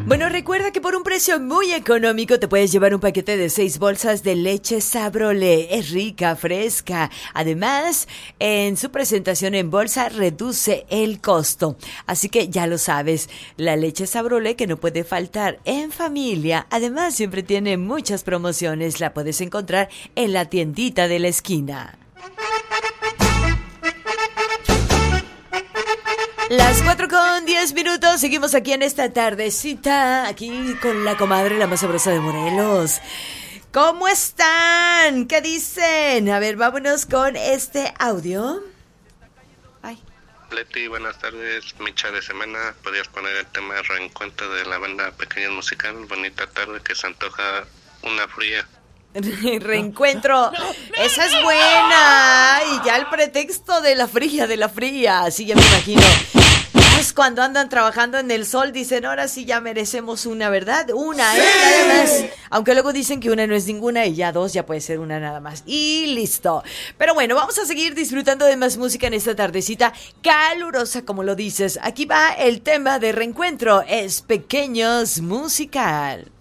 Bueno, recuerda que por un precio muy económico te puedes llevar un paquete de 6 bolsas de leche Sabrole. Es rica, fresca. Además, en su presentación en bolsa reduce el costo. Así que ya lo sabes, la leche Sabrole que no puede faltar en familia. Además, siempre tiene muchas promociones. La puedes encontrar en la tiendita de la esquina. Las 4:10, seguimos aquí en esta tardecita, aquí con la comadre, la más sabrosa de Morelos. ¿Cómo están? ¿Qué dicen? A ver, vámonos con este audio. Ay. Leti, buenas tardes, Micha de semana. ¿Podrías poner el tema de reencuentro de la banda Pequeños Musical? Bonita tarde, que se antoja una fría. Reencuentro, esa es buena. Y ya el pretexto de la fría, así ya me imagino. Pues cuando andan trabajando en el sol dicen, ahora sí ya merecemos una, ¿verdad? Una, sí. Nada más. Aunque luego dicen que una no es ninguna y ya dos ya puede ser una nada más. Y listo. Pero bueno, vamos a seguir disfrutando de más música en esta tardecita calurosa, como lo dices. Aquí va el tema de reencuentro, es Pequeños Musical.